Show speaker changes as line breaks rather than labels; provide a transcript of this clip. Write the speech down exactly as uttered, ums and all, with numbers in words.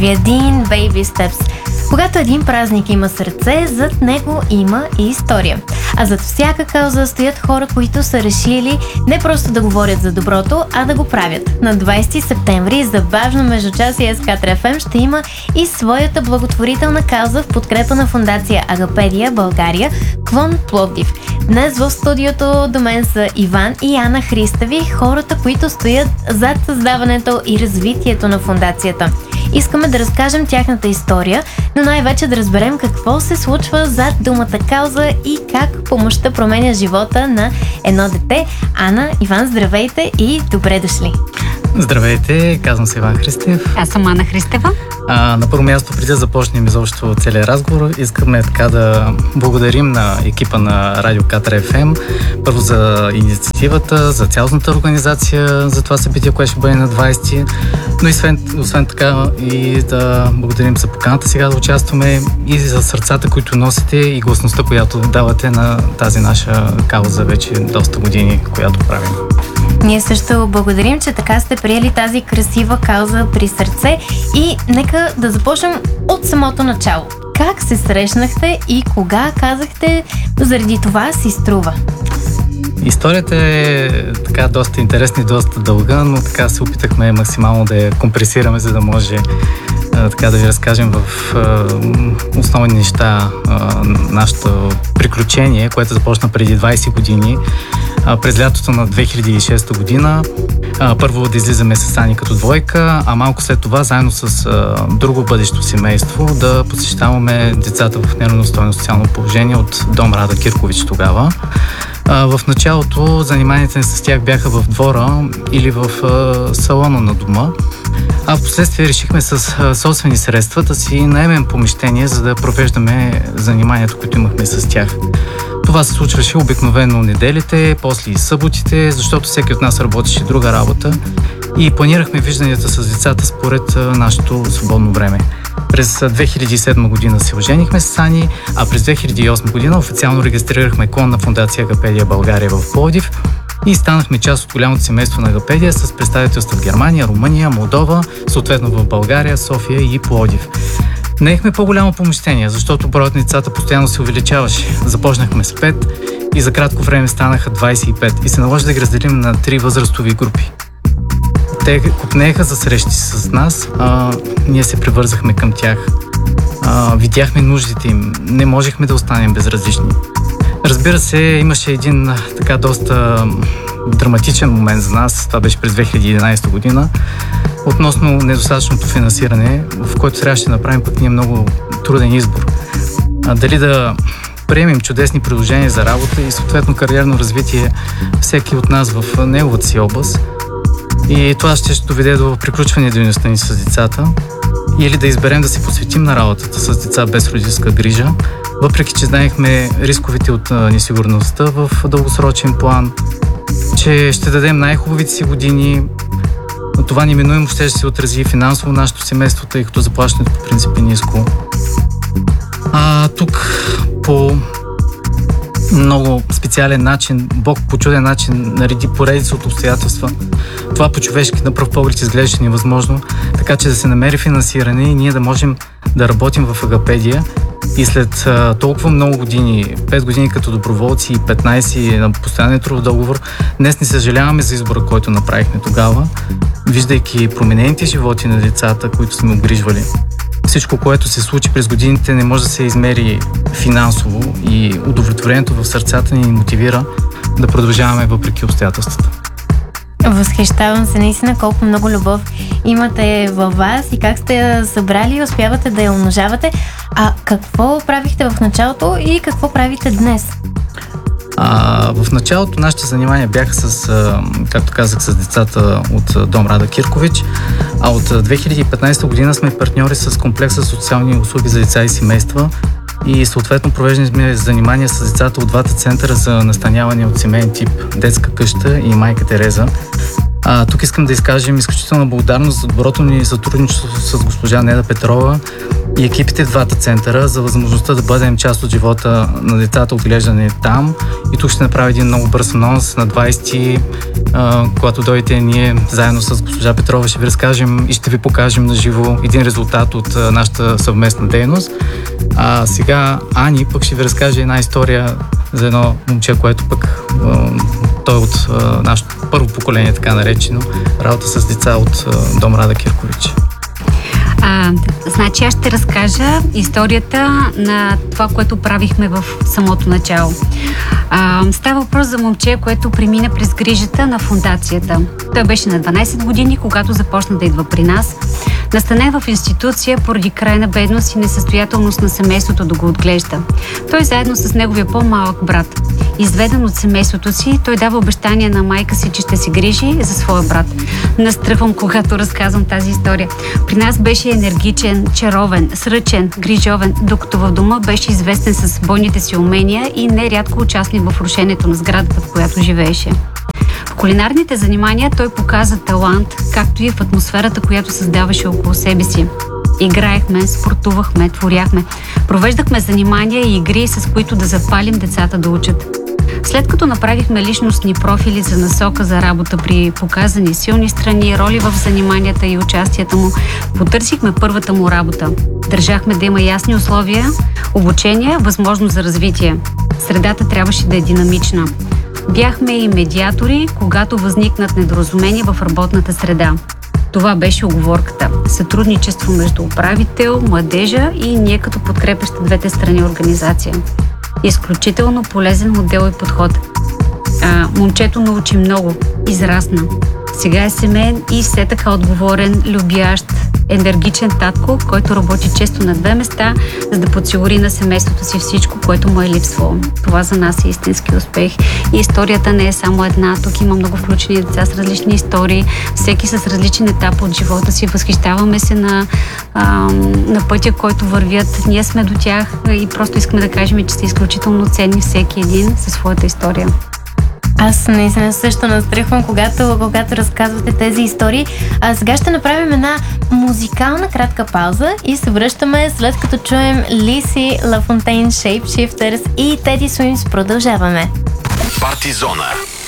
Един Baby Steps. Когато един празник има сърце, зад него има и история. А зад всяка кауза стоят хора, които са решили не просто да говорят за доброто, а да го правят. На двайсети септември забавно междучасие с Катра Еф Ем ще има и своята благотворителна кауза в подкрепа на фондация Агапедия България, клон Пловдив. Днес в студиото до мен са Иван и Ана Христави, хората, които стоят зад създаването и развитието на фондацията. Искаме да разкажем тяхната история, но най-вече да разберем какво се случва зад думата кауза и как помощта променя живота на едно дете. Ана, Иван, здравейте и добре дошли!
Здравейте, казвам се Иван Христев.
Аз съм Ана Христева.
А, на първо място, преди да започнем изобщо целият разговор, искаме така да благодарим на екипа на Радио Катра Еф Ем. Първо за инициативата, за цялостната организация, за това събитие, което ще бъде на двайсети. Но и освен, освен така и да благодарим за поканата сега да участваме и за сърцата, които носите и гласността, която давате на тази наша кауза вече доста години, която правим.
Ние също благодарим, че така сте приели тази красива кауза при сърце и нека да започнем от самото начало. Как се срещнахте и кога казахте заради това си струва?
Историята е така доста интересна и доста дълга, но така се опитахме максимално да я компресираме, за да може а, така да ви разкажем в а, основни неща а, нашето приключение, което започна преди двайсет години. А, през лятото на две хиляди и шеста година а, първо да излизаме с Ани като двойка, а малко след това заедно с а, друго бъдещо семейство да посещаваме децата в неравностойно социално положение от Дом Рада Киркович тогава. В началото заниманията ни с тях бяха в двора или в салона на дома, а в последствие решихме с собствени средства да си наемем помещение, за да провеждаме заниманията, които имахме с тях. Това се случваше обикновено неделите, после и съботите, защото всеки от нас работеше друга работа и планирахме вижданията с децата според нашето свободно време. През две хиляди и седма година се оженихме с Ани, а през две хиляди и осма година официално регистрирахме клон на фондация Агапедия България в Пловдив и станахме част от голямото семейство на Агапедия с представителства в Германия, Румъния, Молдова, съответно в България, София и Пловдив. Наехме по-голямо помещение, защото броят на децата постоянно се увеличаваше. Започнахме с пет и за кратко време станаха двайсет и пет и се наложи да ги разделим на три възрастови групи. Те купнееха за срещи с нас, а, ние се привързахме към тях, а, видяхме нуждите им, не можехме да останем безразлични. Разбира се, имаше един така доста драматичен момент за нас, това беше през две хиляди и единайсета година, относно недостатъчното финансиране, в което трябваше да направим пък ние много труден избор. А, дали да приемем чудесни предложения за работа и съответно кариерно развитие всеки от нас в неговата си област, и това ще ще доведе до приключване на дейността ни с децата, или да изберем да се посветим на работата с деца без родителска грижа, въпреки че знаехме рисковете от несигурността в дългосрочен план, че ще дадем най-хубавите си години, но това неминуемо ще се отрази финансово нашето семейство, тъй като заплащането по принцип е ниско. А тук по много специален начин, Бог по чуден начин нареди поредица от обстоятелства. Това по-човешки на пръв поглед изглеждаше невъзможно, така че да се намери финансиране и ние да можем да работим в Агапедия. И след а, толкова много години, пет години като доброволци и петнайсет на постоянен трудов договор, днес не съжаляваме за избора, който направихме тогава, виждайки променените животи на децата, които сме обгрижвали. Всичко, което се случи през годините, не може да се измери финансово и удовлетворението в сърцата ни мотивира да продължаваме въпреки обстоятелствата.
Възхищавам се наистина колко много любов имате във вас и как сте я събрали и успявате да я умножавате. А какво правихте в началото и какво правите днес?
А, в началото нашите занимания бяха с, а, както казах, с децата от Дом Рада Киркович, а от две хиляди и петнайсета година сме партньори с комплекса социални услуги за деца и семейства и съответно провеждаме занимания с децата от двата центъра за настаняване от семейен тип Детска къща и Майка Тереза. А, тук искам да изкажем изключителна благодарност за доброто ни сътрудничество с госпожа Неда Петрова и екипите в двата центъра за възможността да бъдем част от живота на децата, отглеждане там. И тук ще направя един много бърз анонс. На двайсети а, когато дойдете, ние заедно с госпожа Петрова ще ви разкажем и ще ви покажем на живо един резултат от а, нашата съвместна дейност. А сега Ани пък ще ви разкаже една история за едно момче, което пък а, той от а, нашето първо поколение, така наречено, работа с деца от а, Дом Рада Киркович.
А, значи аз ще разкажа историята на това, което правихме в самото начало. А, става въпрос за момче, което премина през грижата на фондацията. Той беше на дванайсет години, когато започна да идва при нас. Настанен в институция поради крайна бедност и несъстоятелност на семейството да го отглежда. Той заедно с неговия по-малък брат. Изведен от семейството си, той дава обещание на майка си, че ще се грижи за своя брат. Настръхвам, когато разказвам тази история. При нас беше енергичен, чаровен, сръчен, грижовен, докато в дома беше известен с бойните си умения и нерядко участник в рушенето на сградата, в която живееше. В кулинарните занимания той показа талант, както и в атмосферата, която създаваше около себе си. Играехме, спортувахме, творяхме. Провеждахме занимания и игри, с които да запалим децата да учат. След като направихме личностни профили за насока за работа при показани силни страни, роли в заниманията и участията му, потърсихме първата му работа. Държахме да има ясни условия, обучение, възможност за развитие. Средата трябваше да е динамична. Бяхме и медиатори, когато възникнат недоразумения в работната среда. Това беше уговорката. Сътрудничество между управител, младежа и ние като подкрепяща двете страни организация. Изключително полезен модел и подход. А, момчето научи много, израсна. Сега е семейен и все така отговорен, любящ, енергичен татко, който работи често на две места, за да подсигури на семейството си всичко, което му е липсвало. Това за нас е истински успех. И историята не е само една. Тук има много включени деца с различни истории, всеки с различен етап от живота си. Възхищаваме се на, а, на пътя, който вървят. Ние сме до тях и просто искаме да кажем, че са изключително ценни всеки един със своята история.
Аз наистина също настръхвам, когато, когато разказвате тези истории. А сега ще направим една музикална кратка пауза и се връщаме след като чуем Лиси Лафонтейн, Shapeshifters и Teddy Swims. Продължаваме.
Партизона.